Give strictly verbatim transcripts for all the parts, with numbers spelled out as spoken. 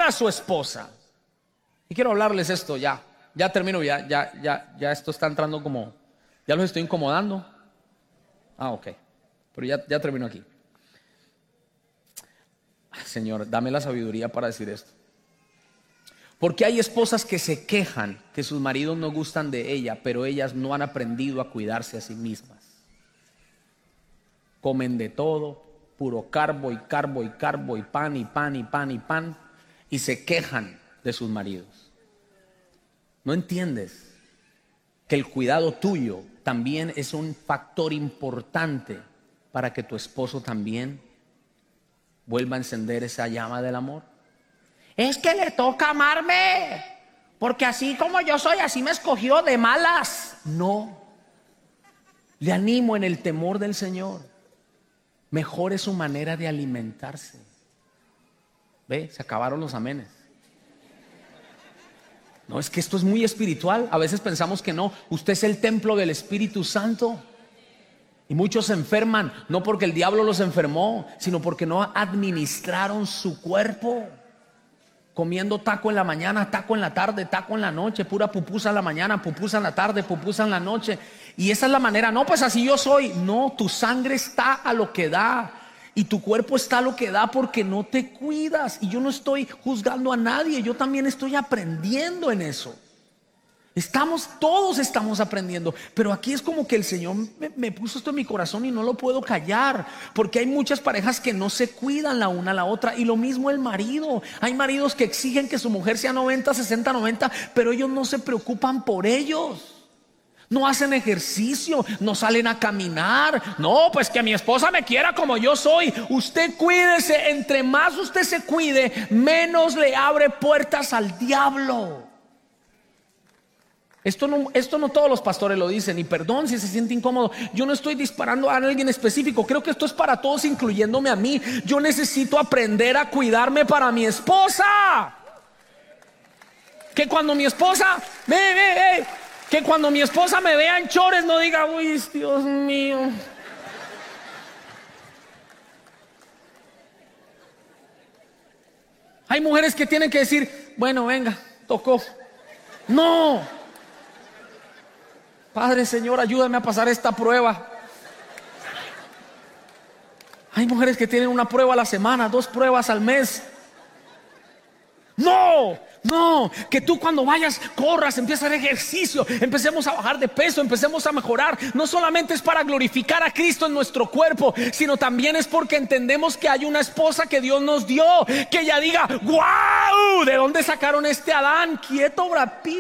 a su esposa. Y quiero hablarles esto ya. Ya termino, ya, ya, ya, ya esto está entrando como, ya los estoy incomodando. Ah, ok. Pero ya, ya termino aquí. Señor, dame la sabiduría para decir esto. Porque hay esposas que se quejan que sus maridos no gustan de ella, pero ellas no han aprendido a cuidarse a sí mismas. Comen de todo, puro carbo y carbo y carbo y pan y pan y pan y pan, y se quejan de sus maridos. ¿No entiendes que el cuidado tuyo también es un factor importante para que tu esposo también vuelva a encender esa llama del amor? Es que le toca amarme, porque así como yo soy, así me escogió de malas. No, le animo en el temor del Señor. Mejore su manera de alimentarse. Ve, se acabaron los amenes. No, es que esto es muy espiritual. A veces pensamos que no. Usted es el templo del Espíritu Santo. Y muchos se enferman, no porque el diablo los enfermó, sino porque no administraron su cuerpo. Comiendo taco en la mañana, taco en la tarde, taco en la noche, pura pupusa en la mañana, pupusa en la tarde, pupusa en la noche. Y esa es la manera. No, pues así yo soy. No, tu sangre está a lo que da. Y tu cuerpo está a lo que da porque no te cuidas. Y yo no estoy juzgando a nadie, yo también estoy aprendiendo en eso. Estamos, todos estamos aprendiendo. Pero aquí es como que el Señor me, me puso esto en mi corazón y no lo puedo callar. Porque hay muchas parejas que no se cuidan la una a la otra. Y lo mismo el marido. Hay maridos que exigen que su mujer sea noventa, sesenta, noventa, pero ellos no se preocupan por ellos. No hacen ejercicio, no salen a caminar. No, pues que mi esposa me quiera como yo soy. Usted cuídese. Entre más usted se cuide, menos le abre puertas al diablo. Esto no, esto no todos los pastores lo dicen. Y perdón si se siente incómodo. Yo no estoy disparando a alguien específico. Creo que esto es para todos, incluyéndome a mí. Yo necesito aprender a cuidarme para mi esposa. Que cuando mi esposa ve, ve, ve Que cuando mi esposa me vea en chores no diga, uy, Dios mío. Hay mujeres que tienen que decir, bueno, venga, tocó. No. Padre, Señor, ayúdame a pasar esta prueba. Hay mujeres que tienen una prueba a la semana, dos pruebas al mes. No. No, que tú cuando vayas, corras, empieces a hacer ejercicio, empecemos a bajar de peso, empecemos a mejorar. No solamente es para glorificar a Cristo en nuestro cuerpo, sino también es porque entendemos que hay una esposa que Dios nos dio, que ella diga, ¡guau! ¿De dónde sacaron este Adán? Quieto, Brad Pitt.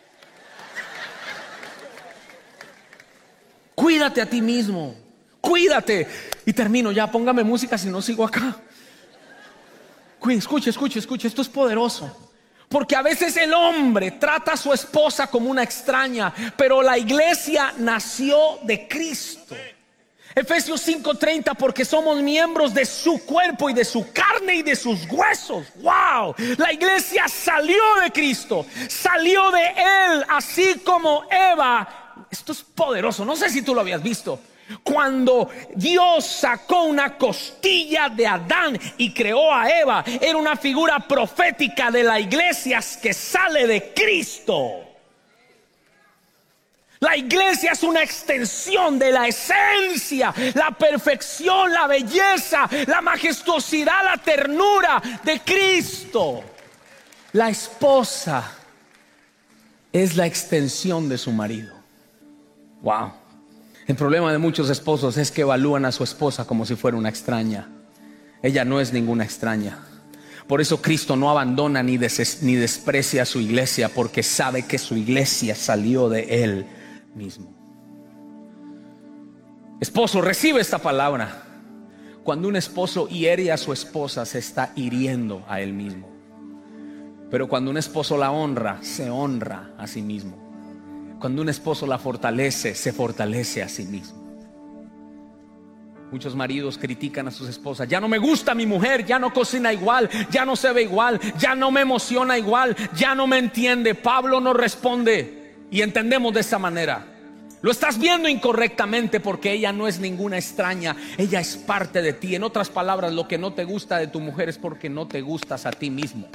Cuídate a ti mismo, cuídate. Y termino ya, póngame música si no sigo acá. Escuche, escuche, escuche, esto es poderoso. Porque a veces el hombre trata a su esposa como una extraña, pero la iglesia nació de Cristo. Efesios cinco treinta, porque somos miembros de su cuerpo y de su carne y de sus huesos. ¡Wow! La iglesia salió de Cristo, salió de Él, así como Eva. Esto es poderoso, no sé si tú lo habías visto. Cuando Dios sacó una costilla de Adán y creó a Eva, era una figura profética de la iglesia que sale de Cristo. La iglesia es una extensión de la esencia, la perfección, la belleza, la majestuosidad, la ternura de Cristo. La esposa es la extensión de su marido. Wow. El problema de muchos esposos es que evalúan a su esposa como si fuera una extraña. Ella no es ninguna extraña. Por eso Cristo no abandona ni, des, ni desprecia a su iglesia, porque sabe que su iglesia salió de Él mismo. Esposo, recibe esta palabra. Cuando un esposo hiere a su esposa, se está hiriendo a él mismo. Pero cuando un esposo la honra, se honra a sí mismo. Cuando un esposo la fortalece, se fortalece a sí mismo. Muchos maridos critican a sus esposas. Ya no me gusta mi mujer, ya no cocina igual, ya no se ve igual, ya no me emociona igual, ya no me entiende. Pablo nos responde y entendemos de esta manera. Lo estás viendo incorrectamente, porque ella no es ninguna extraña, ella es parte de ti. En otras palabras, lo que no te gusta de tu mujer es porque no te gustas a ti mismo.